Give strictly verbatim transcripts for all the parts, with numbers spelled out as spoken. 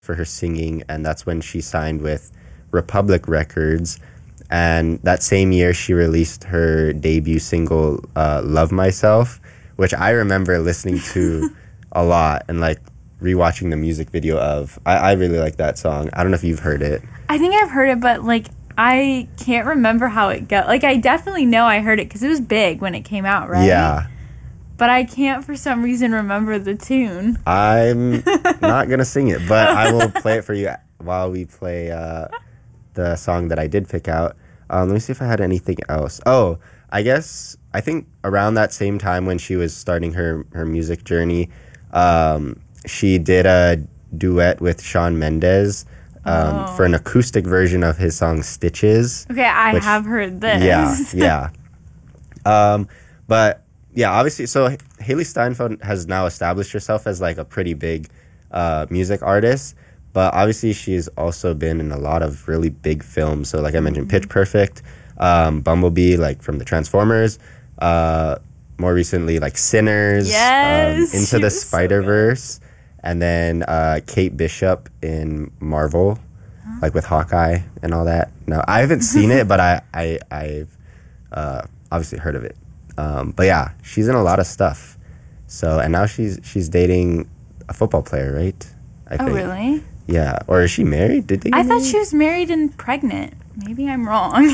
for her singing, and that's when she signed with Republic Records. And that same year, she released her debut single, uh, Love Myself, which I remember listening to a lot and like rewatching the music video of. I, I really like that song. I don't know if you've heard it. I think I've heard it, but like I can't remember how it goes. Like I definitely know I heard it because it was big when it came out, right? Yeah. But I can't for some reason remember the tune. I'm not going to sing it, but I will play it for you while we play uh, the song that I did pick out. Um, let me see if I had anything else. Oh, I guess I think around that same time when she was starting her, her music journey, um, she did a duet with Shawn Mendes um, oh. for an acoustic version of his song Stitches. Okay, I which, have heard this. Yeah, yeah. Um, but yeah, obviously, so Hailee Steinfeld has now established herself as like a pretty big uh, music artist. But obviously, she's also been in a lot of really big films. So, like I mentioned, Pitch Perfect, um, Bumblebee, like from the Transformers. Uh, more recently, like Sinners, yes, um, Into the Spider-Verse, so and then uh, Kate Bishop in Marvel, huh? like with Hawkeye and all that. No, I haven't seen it, but I, I, I've uh, obviously heard of it. Um, but yeah, she's in a lot of stuff. So, and now she's she's dating a football player, right? I oh, think. really? Yeah, or is she married? Did they? I married? thought she was married and pregnant. Maybe I'm wrong.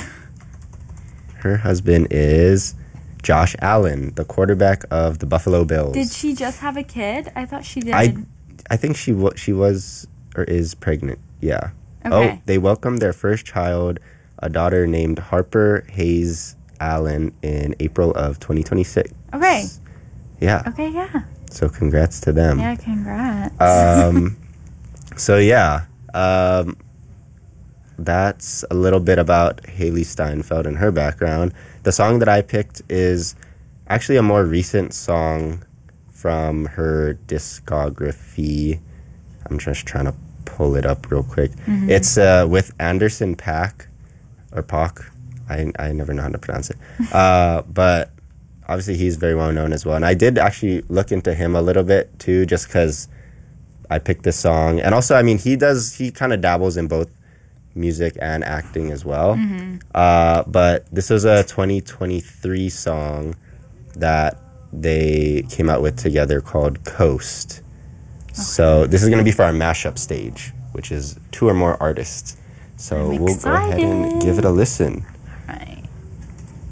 Her husband is Josh Allen, the quarterback of the Buffalo Bills. Did she just have a kid? I thought she did. I, I think she w- she was or is pregnant. Yeah. Okay. Oh, they welcomed their first child, a daughter named Harper Hayes Allen, in April of twenty twenty-six. Okay. Yeah. Okay. Yeah. So congrats to them. Yeah. Congrats. Um. So yeah, um, that's a little bit about Hailee Steinfeld and her background. The song that I picked is actually a more recent song from her discography. I'm just trying to pull it up real quick. Mm-hmm. It's uh, with Anderson .Paak, or Paak. I, I never know how to pronounce it. Uh, but obviously he's very well known as well. And I did actually look into him a little bit too, just because I picked this song. And also, I mean, he does, he kind of dabbles in both music and acting as well. Mm-hmm. Uh, but this was a twenty twenty-three song that they came out with together called Coast. Okay. So this is going to be for our mashup stage, which is two or more artists. So I'm we'll excited. go ahead and give it a listen.